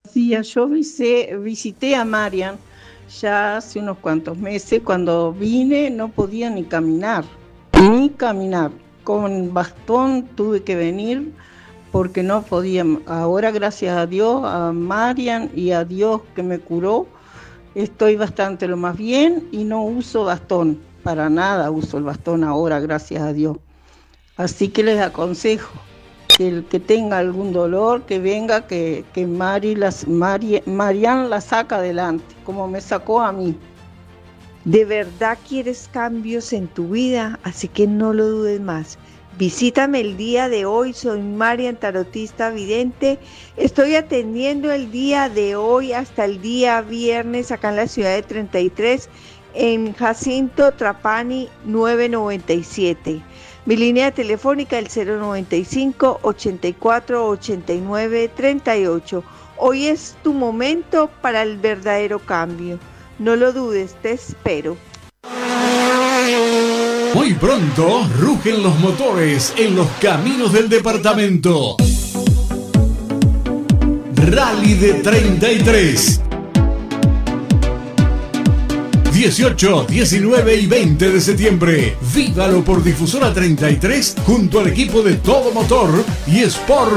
Sí, yo visité a Marian ya hace unos cuantos meses. Cuando vine no podía ni caminar, ni caminar. Con bastón tuve que venir porque no podía. Ahora, gracias a Dios, a Marian y a Dios que me curó, estoy bastante lo más bien y no uso bastón. Para nada uso el bastón ahora, gracias a Dios. Así que les aconsejo que el que tenga algún dolor, que venga, que Marian la saca adelante, como me sacó a mí. De verdad quieres cambios en tu vida, así que no lo dudes más. Visítame el día de hoy, soy Marian Tarotista Vidente. Estoy atendiendo el día de hoy hasta el día viernes acá en la ciudad de 33, en Jacinto Trapani 997. Mi línea telefónica el 095 84 89 38. Hoy es tu momento para el verdadero cambio. No lo dudes, te espero. Muy pronto rugen los motores en los caminos del departamento. Rally de 33. 18, 19 y 20 de septiembre. Vívalo por Difusora 33 junto al equipo de Todo Motor y Sport